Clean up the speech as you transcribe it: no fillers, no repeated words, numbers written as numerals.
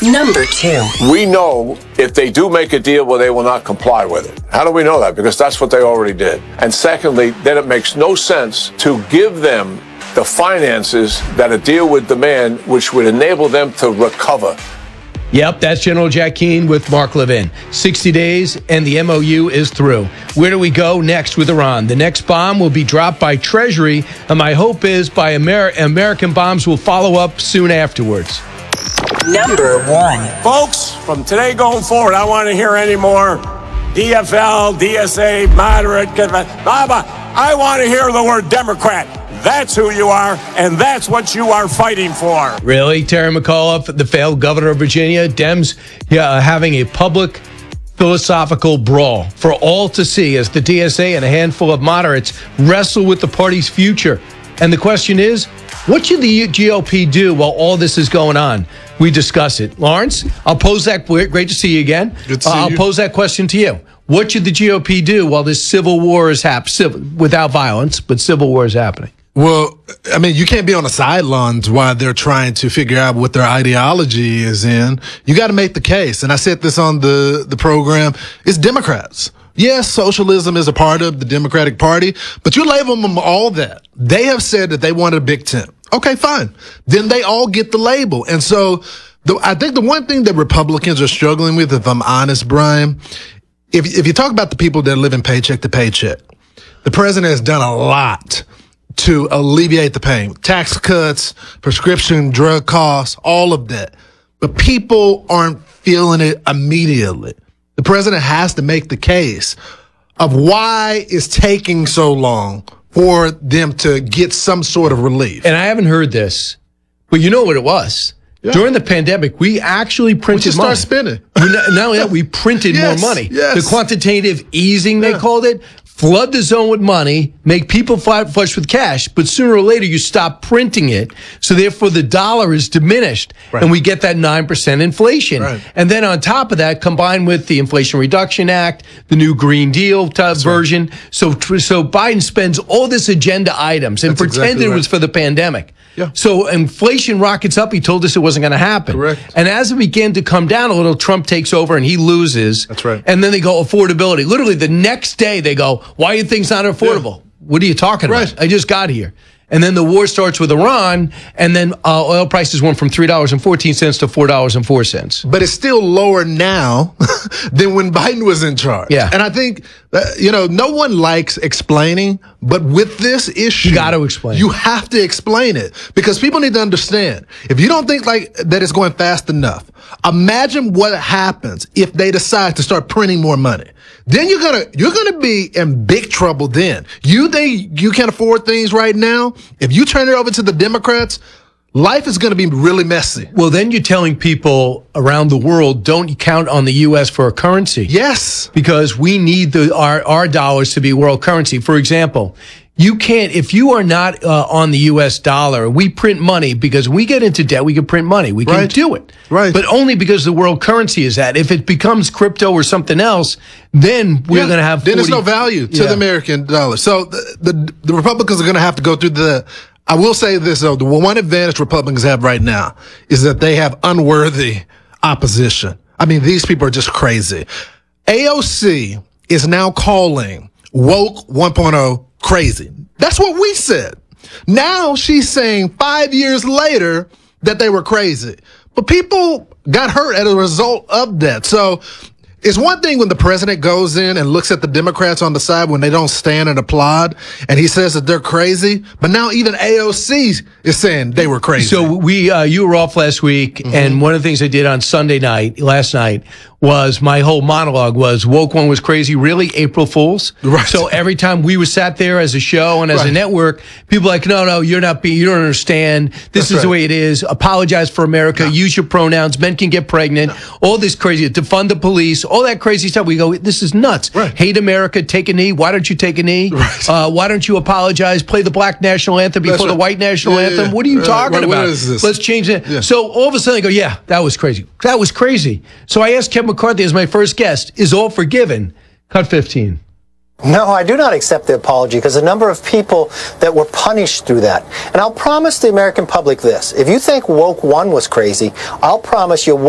Number 2. We know if they do make a deal, well, they will not comply with it. How do we know that? Because that's what they already did. And secondly, then it makes no sense to give them the finances that a deal would demand, which would enable them to recover. Yep, that's General Jack Keane with Mark Levin. 60 days and the MOU is through. Where do we go next with Iran? The next bomb will be dropped by Treasury, and my hope is by American bombs will follow up soon afterwards. Number 1. Folks, from today going forward, I want to hear any more DFL, DSA, moderate, blah, blah. I want to hear the word Democrat. That's who you are, and that's what you are fighting for. Really? Terry McAuliffe, the failed governor of Virginia, Dems having a public philosophical brawl for all to see as the DSA and a handful of moderates wrestle with the party's future. And the question is, what should the GOP do while all this is going on? We discuss it. Lawrence, I'll pose that. Great to see you again. Good to see you. I'll pose that question to you. What should the GOP do while this civil war is happening, without violence, but civil war is happening? Well, I mean, you can't be on the sidelines while they're trying to figure out what their ideology is in. You got to make the case. And I said this on the program. It's Democrats. Yes, socialism is a part of the Democratic Party, but you label them all that. They have said that they want a big tent. Okay, fine. Then they all get the label. And so I think the one thing that Republicans are struggling with, if I'm honest, Brian, if you talk about the people that are living paycheck to paycheck, the president has done a lot to alleviate the pain. Tax cuts, prescription drug costs, all of that. But people aren't feeling it immediately. The president has to make the case of why it's taking so long for them to get some sort of relief. And I haven't heard this, but you know what it was. Yeah. During the pandemic, we actually printed money. We just started spending. Not only that, we printed more money. Yes. The quantitative easing, they called it. Flood the zone with money, make people flush with cash, but sooner or later you stop printing it, so therefore the dollar is diminished, and we get that 9% inflation. Right. And then on top of that, combined with the Inflation Reduction Act, the new Green Deal version, so Biden spends all this agenda items and pretended it was for the pandemic. Yeah. So inflation rockets up. He told us it wasn't going to happen. Correct. And as it began to come down a little, Trump takes over and he loses. That's right. And then they go affordability. Literally the next day they go, why are things not affordable? Yeah. What are you talking about? I just got here. And then the war starts with Iran, and then oil prices went from $3.14 to $4.04. But it's still lower now than when Biden was in charge. Yeah. And I think, no one likes explaining, but with this issue, you got to explain. You have to explain it because people need to understand. If you don't think like that it's going fast enough, imagine what happens if they decide to start printing more money. Then you're gonna be in big trouble. Then you can't afford things right now. If you turn it over to the Democrats, life is going to be really messy. Well, then you're telling people around the world, don't count on the U.S. for a currency. Yes, because we need our dollars to be world currency. For example, you can't, if you are not on the U.S. dollar, we print money because we get into debt, we can print money. We can do it. Right. But only because the world currency is that. If it becomes crypto or something else, then we're going to have Then there's no value to the American dollar. So the Republicans are going to have to go through I will say this, though. The one advantage Republicans have right now is that they have unworthy opposition. I mean, these people are just crazy. AOC is now calling woke 1.0 crazy. That's what we said. Now she's saying 5 years later that they were crazy. But people got hurt as a result of that. So it's one thing when the president goes in and looks at the Democrats on the side when they don't stand and applaud, and he says that they're crazy. But now even AOC is saying they were crazy. So you were off last week, and one of the things I did on last night, was my whole monologue was woke one was crazy. Really, April Fools. Right. So every time we sat there as a show and as a network, people were like, no, you don't understand. This is the way it is. Apologize for America. Use your pronouns. Men can get pregnant. All this crazy. Defund the police. All that crazy stuff. We go, this is nuts. Right. Hate America. Take a knee. Why don't you take a knee? Right. Why don't you apologize? Play the black national anthem before the white national anthem. Yeah. What are you talking about? What is this? Let's change it. Yeah. So all of a sudden I go, that was crazy. That was crazy. So I asked Kevin McCarthy as my first guest, is all forgiven? Cut 15. No, I do not accept the apology because a number of people that were punished through that. And I'll promise the American public this. If you think woke one was crazy, I'll promise you